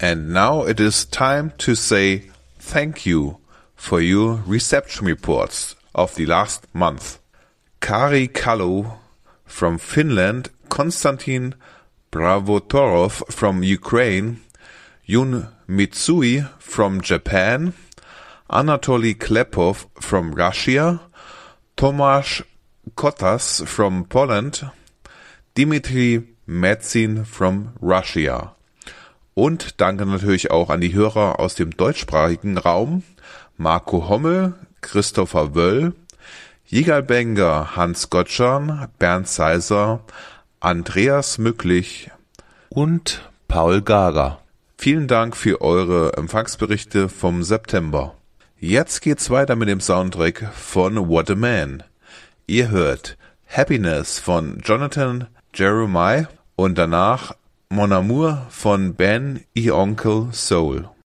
And now it is time to say thank you for your reception reports of the last month. Kari Kallo from Finland, Konstantin Bravotorov from Ukraine, Yun Mitsui from Japan, Anatoly Klepov from Russia, Tomasz Kotas from Poland, Dimitri Metzin from Russia. Und danke natürlich auch an die Hörer aus dem deutschsprachigen Raum, Marco Hommel, Christopher Wöll, Jigal Benger, Hans Gottschan, Bernd Seiser, Andreas Mücklich und Paul Gager. Vielen Dank für eure Empfangsberichte vom September. Jetzt geht's weiter mit dem Soundtrack von What a Man. Ihr hört Happiness von Jonathan Jeremiah und danach Mon Amour von Ben E. Onkel Soul.